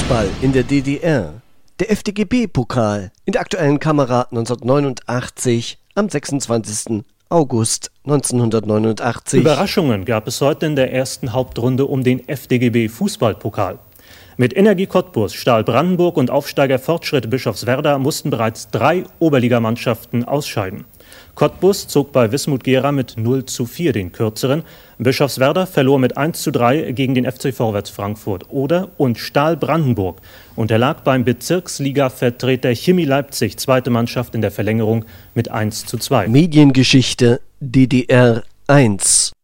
Fußball in der DDR. Der FDGB-Pokal in der aktuellen Kamera 1989 am 26. August 1989. Überraschungen gab es heute in der ersten Hauptrunde um den FDGB-Fußballpokal. Mit Energie Cottbus, Stahl Brandenburg und Aufsteiger Fortschritt Bischofswerda mussten bereits 3 Oberligamannschaften ausscheiden. Cottbus zog bei Wismut Gera mit 0:4 den kürzeren. Bischofswerda verlor mit 1:3 gegen den FC Vorwärts Frankfurt Oder und Stahl Brandenburg unterlag beim Bezirksliga-Vertreter Chemie Leipzig, zweite Mannschaft in der Verlängerung, mit 1:2. Mediengeschichte DDR 1.